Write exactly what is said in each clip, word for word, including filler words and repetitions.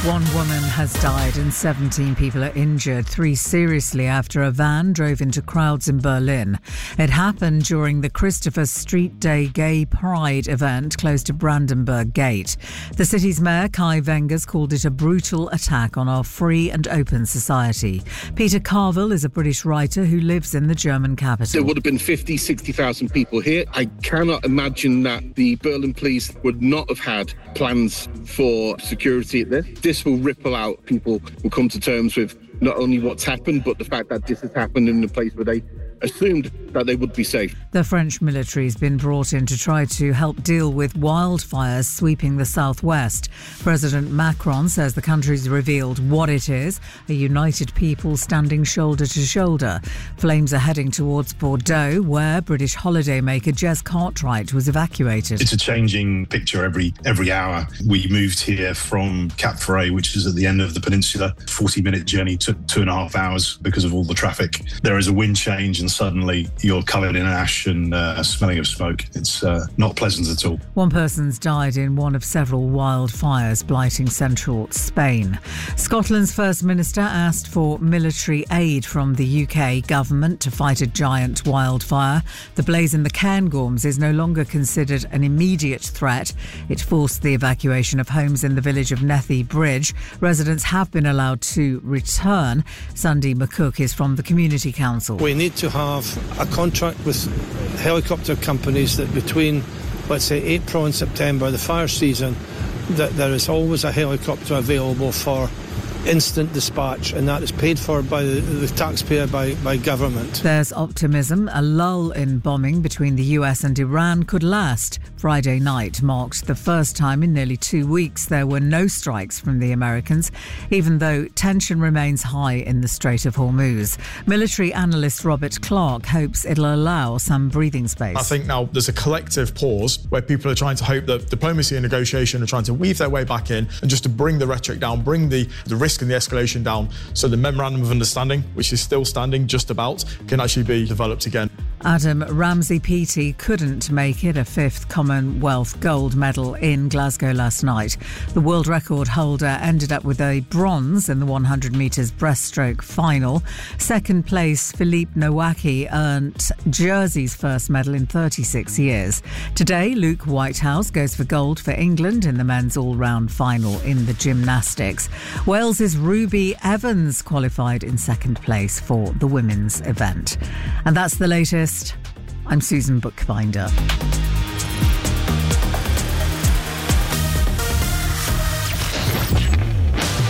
One woman has died and seventeen people are injured, three seriously after a van drove into crowds in Berlin. It happened during the Christopher Street Day Gay Pride event close to Brandenburg Gate. The city's mayor, Kai Wengers, called it a brutal attack on our free and open society. Peter Carville is a British writer who lives in the German capital. There would have been fifty, sixty thousand people here. I cannot imagine that the Berlin police would not have had plans for security at this. This will ripple out. People will come to terms with not only what's happened, but the fact that this has happened in a place where they assumed that they would be safe. The French military has been brought in to try to help deal with wildfires sweeping the southwest. President Macron says the country's revealed what it is, a united people standing shoulder to shoulder. Flames are heading towards Bordeaux, where British holidaymaker Jez Cartwright was evacuated. It's a changing picture every every hour. We moved here from Cap Ferret, which is at the end of the peninsula. forty-minute journey took two and a half hours because of all the traffic. There is a wind change and suddenly you're covered in ash and uh, smelling of smoke. It's uh, not pleasant at all. One person's died in one of several wildfires blighting central Spain. Scotland's First Minister asked for military aid from the U K government to fight a giant wildfire. The blaze in the Cairngorms is no longer considered an immediate threat. It forced the evacuation of homes in the village of Nethy Bridge. Residents have been allowed to return. Sandy McCook is from the Community Council. We need to have a contract with helicopter companies that between, let's say, April and September, the fire season, that there is always a helicopter available for instant dispatch, and that is paid for by the, the taxpayer, by, by government. There's optimism. A lull in bombing between the U S and Iran could last. Friday night marked the first time in nearly two weeks there were no strikes from the Americans, even though tension remains high in the Strait of Hormuz. Military analyst Robert Clark hopes it'll allow some breathing space. I think now there's a collective pause where people are trying to hope that diplomacy and negotiation are trying to weave their way back in and just to bring the rhetoric down, bring the, the risk and the escalation down, so the memorandum of understanding, which is still standing just about, can actually be developed again. Adam Ramsey-Peaty couldn't make it, a fifth Commonwealth gold medal in Glasgow last night. The world record holder ended up with a bronze in the one hundred metres breaststroke final. Second place, Philippe Nowacki earned Jersey's first medal in thirty-six years. Today, Luke Whitehouse goes for gold for England in the men's all-round final in the gymnastics. Wales's Ruby Evans qualified in second place for the women's event. And that's the latest. I'm Susan Bookbinder.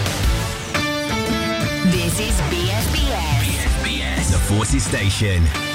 This is B S B S. B S B S, the Forces Station.